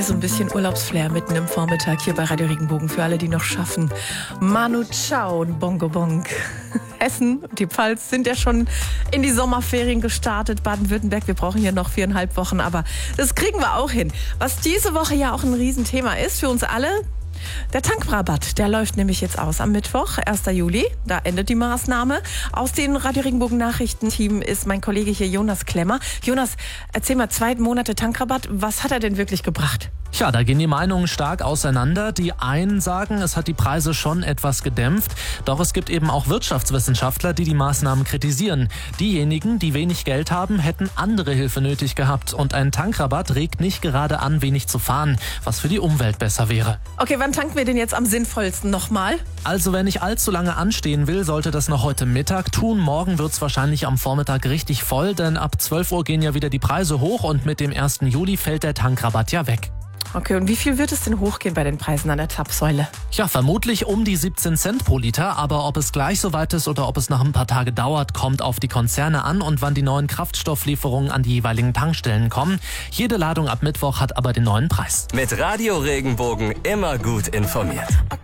So ein bisschen Urlaubsflair mitten im Vormittag hier bei Radio Regenbogen für alle, die noch schaffen. Manu Chao und Bongo Bong. Hessen und die Pfalz sind ja schon in die Sommerferien gestartet. Baden-Württemberg, wir brauchen ja noch 4,5 Wochen, aber das kriegen wir auch hin. Was diese Woche ja auch ein Riesenthema ist für uns alle, der Tankrabatt, der läuft nämlich jetzt aus am Mittwoch, 1. Juli. Da endet die Maßnahme. Aus dem Radio Regenbogen Nachrichtenteam ist mein Kollege hier Jonas Klemmer. Jonas, erzähl mal, 2 Monate Tankrabatt, was hat er denn wirklich gebracht? Ja, da gehen die Meinungen stark auseinander. Die einen sagen, es hat die Preise schon etwas gedämpft. Doch es gibt eben auch Wirtschaftswissenschaftler, die Maßnahmen kritisieren. Diejenigen, die wenig Geld haben, hätten andere Hilfe nötig gehabt. Und ein Tankrabatt regt nicht gerade an, wenig zu fahren, was für die Umwelt besser wäre. Okay, wann tanken wir denn jetzt am sinnvollsten nochmal? Also wer nicht allzu lange anstehen will, sollte das noch heute Mittag tun. Morgen wird's wahrscheinlich am Vormittag richtig voll, denn ab 12 Uhr gehen ja wieder die Preise hoch und mit dem 1. Juli fällt der Tankrabatt ja weg. Okay, und wie viel wird es denn hochgehen bei den Preisen an der Zapfsäule? Ja, vermutlich um die 17 Cent pro Liter, aber ob es gleich so weit ist oder ob es noch ein paar Tage dauert, kommt auf die Konzerne an und wann die neuen Kraftstofflieferungen an die jeweiligen Tankstellen kommen. Jede Ladung ab Mittwoch hat aber den neuen Preis. Mit Radio Regenbogen immer gut informiert.